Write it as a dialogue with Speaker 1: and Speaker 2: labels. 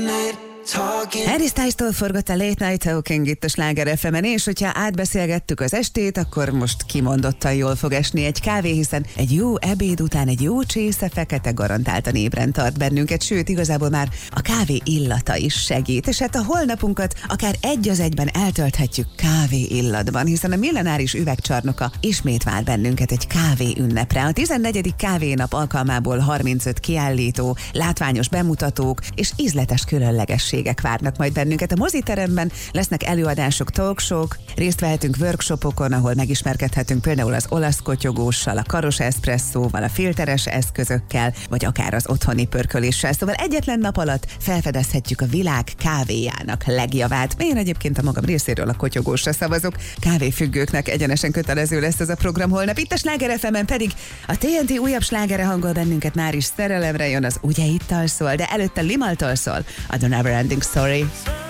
Speaker 1: Harry Styles-tól forgott a Late Night Talking itt a Sláger FM-en, és hogyha átbeszélgettük az estét, akkor most kimondottan jól fog esni egy kávé, hiszen egy jó ebéd után egy jó csésze fekete garantáltan ébren tart bennünket, sőt, igazából már a kávé illata is segít, és hát a holnapunkat akár egy az egyben eltölthetjük kávé illatban, hiszen a millenáris üvegcsarnoka ismét vár bennünket egy kávé ünnepre. A 14. kávénap alkalmából 35 kiállító, látványos bemutatók és ízletes különlegességek várnak majd bennünket. A moziteremben lesznek előadások, talkshow-k, részt vehetünk workshopokon, ahol megismerkedhetünk például az olasz kotyogóssal, a karos eszpresszóval, a filteres eszközökkel, vagy akár az otthoni pörköléssel. Szóval egyetlen nap alatt felfedezhetjük a világ kávéjának legjavát. Én egyébként a magam részéről a kotyogósra szavazok. Kávéfüggőknek egyenesen kötelező lesz ez a program holnap. Itt a Sláger FM-en pedig a TNT újabb slágere hangol bennünket, már is szerelemre jön, az Ugye ittal szól, de előtte Limaltól szól a The Never Ending Story.